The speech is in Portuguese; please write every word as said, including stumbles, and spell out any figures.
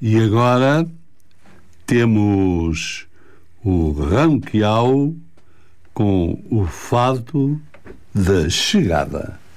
E agora temos o Ranquial com o fado da chegada.